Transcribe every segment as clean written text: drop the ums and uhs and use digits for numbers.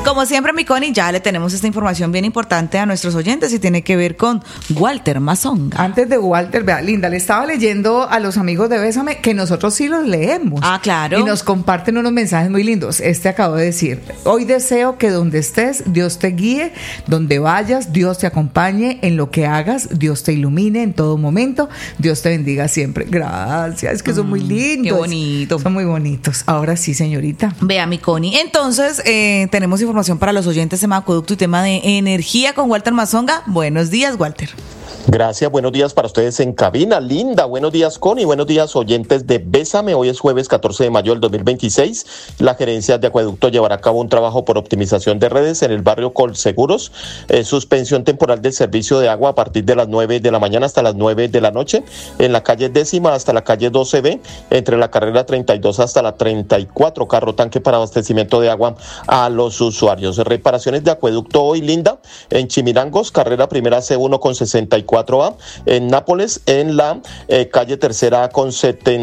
como siempre, mi Connie, ya le tenemos esta información bien importante a nuestros oyentes y tiene que ver con Walter Mazonga. Antes de Walter, vea, Linda, le estaba leyendo a los amigos de Bésame que nosotros sí los leemos. Ah, claro. Y nos comparten unos mensajes muy lindos. Acabo de decir: hoy deseo que donde estés, Dios te guíe, donde vayas, Dios te acompañe, en lo que hagas, Dios te ilumine en todo momento, Dios te bendiga siempre. Gracias, es que son muy lindos. Qué bonito. Son muy bonitos. Ahora sí, señorita. Vea, mi Connie. Entonces, tenemos información para los oyentes, tema de acueducto y tema de energía con Walter Mazonga. Buenos días, Walter. Gracias, buenos días para ustedes en cabina. Linda, buenos días, Connie, buenos días, oyentes de Bésame. Hoy es jueves 14 de mayo del 2026. La gerencia de acueducto llevará a cabo un trabajo por optimización de redes en el barrio Colseguros. Suspensión temporal del servicio de agua a partir de las 9 de la mañana hasta las 9 de la noche en la calle 10ª hasta la calle 12B, entre la carrera 32 hasta la 34, carro tanque para abastecimiento de agua a los usuarios. Reparaciones de acueducto hoy, Linda, en Chimirangos, carrera primera C1 con 64A, en Nápoles, en la calle tercera A con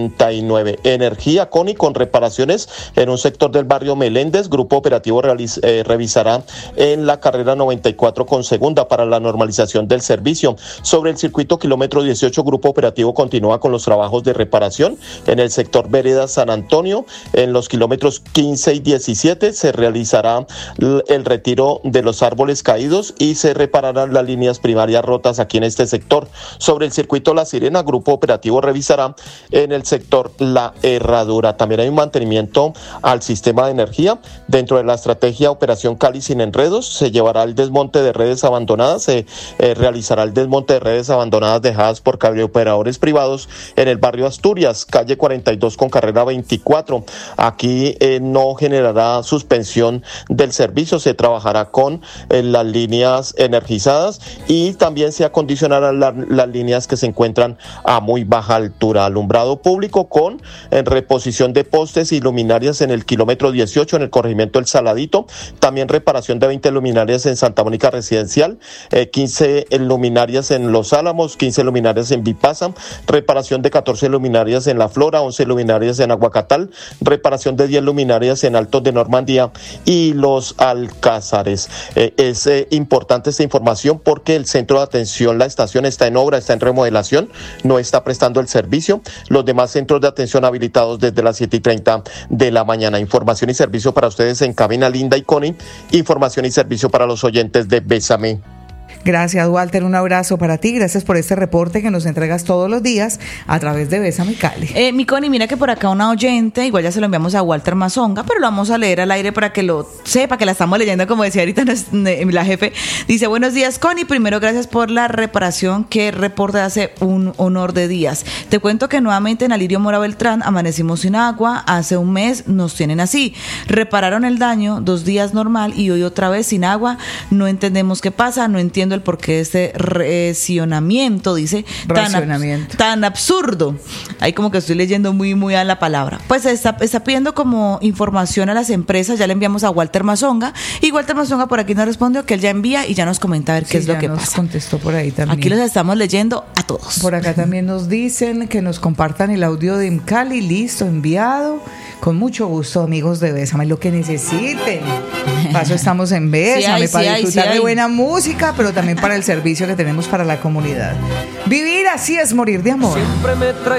79. Energía, Connie, con reparaciones en un sector del barrio Meléndez. Grupo operativo revisará en la carrera 94 con segunda para la normalización del servicio. Sobre el circuito kilómetro 18, Grupo operativo continúa con los trabajos de reparación en el sector Vereda San Antonio. En los kilómetros 15 y 17 se realizará el retiro de los árboles caídos y se repararán las líneas primarias rotas aquí en este sector. Sobre el circuito La Sirena, Grupo operativo revisará en el sector La Herradura. También hay un mantenimiento al sistema de energía. Dentro de la estrategia Operación Cali sin enredos, se llevará el desmonte de redes abandonadas, se realizará el desmonte de redes abandonadas dejadas por cableoperadores privados en el barrio Asturias, calle 42 con carrera 24. Aquí no generará suspensión del servicio, se trabajará con las líneas energizadas y también se acondicionarán las líneas que se encuentran a muy baja altura. Alumbrado público con reposición de postes y luminarias en el kilómetro 18 en el corregimiento El Saladito. También reparación de 20 luminarias en Santa Mónica Residencial, 15 luminarias en Los Álamos, 15 luminarias en Vipasa, reparación de 14 luminarias en La Flora, 11 luminarias en Aguacatal, reparación de 10 luminarias en Altos de Normandía y Los Alcázares. Es importante esta información porque el centro de atención, la estación, está en obra, está en remodelación, no está prestando el servicio. Los demás centros de atención habilitados desde las 7:30 de la mañana. Información y servicio para ustedes en cabina, Linda y Connie. Información y servicio para los oyentes de Bésame. Gracias, Walter, un abrazo para ti, gracias por este reporte que nos entregas todos los días a través de Bésame Cali. Mi Connie, mira que por acá una oyente, igual ya se lo enviamos a Walter Mazonga, pero lo vamos a leer al aire para que lo sepa, que la estamos leyendo, como decía ahorita la jefe. Dice: buenos días, Connie, primero gracias por la reparación, que reporte hace un honor de días. Te cuento que nuevamente en Alirio Mora Beltrán amanecimos sin agua, hace un mes nos tienen así, repararon el daño, 2 días normal y hoy otra vez sin agua, no entendemos qué pasa, no entiendo el porqué de este racionamiento, dice, tan absurdo. Ahí como que estoy leyendo muy a la palabra. Pues está pidiendo como información a las empresas, ya le enviamos a Walter Mazonga, y Walter Mazonga por aquí nos respondió que él ya envía y ya nos comenta a ver qué es lo que pasa. Nos contestó por ahí también. Aquí los estamos leyendo a todos. Por acá también nos dicen que nos compartan el audio de Imcali, listo, enviado. Con mucho gusto, amigos de Bésame, lo que necesiten. Paso estamos en Bésame, para disfrutar de buena música, pero también para el servicio que tenemos para la comunidad. Vivir así es morir de amor.